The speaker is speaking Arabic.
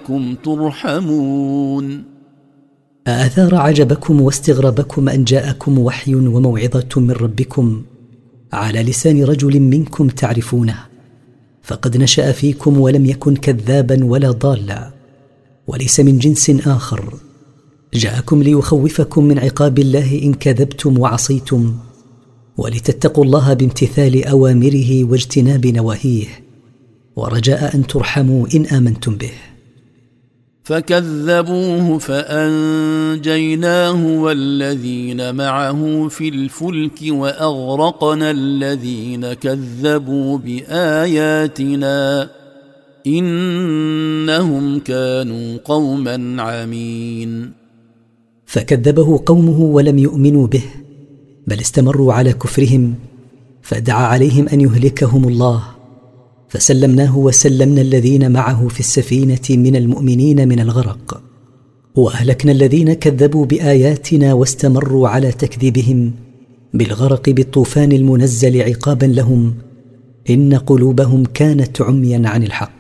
لعلكم ترحمون. أثار عجبكم واستغربكم أن جاءكم وحي وموعظة من ربكم على لسان رجل منكم تعرفونه، فقد نشأ فيكم ولم يكن كذابا ولا ضالا، وليس من جنس آخر، جاءكم ليخوفكم من عقاب الله إن كذبتم وعصيتم، ولتتقوا الله بامتثال أوامره واجتناب نواهيه، ورجاء أن ترحموا إن آمنتم به. فكذبوه فأنجيناه والذين معه في الفلك وأغرقنا الذين كذبوا بآياتنا إنهم كانوا قوما عمين. فكذبه قومه ولم يؤمنوا به، بل استمروا على كفرهم، فدعا عليهم أن يهلكهم الله، فسلمناه وسلمنا الذين معه في السفينة من المؤمنين من الغرق، وأهلكنا الذين كذبوا بآياتنا واستمروا على تكذيبهم بالغرق بالطوفان المنزل عقابا لهم، إن قلوبهم كانت عميا عن الحق.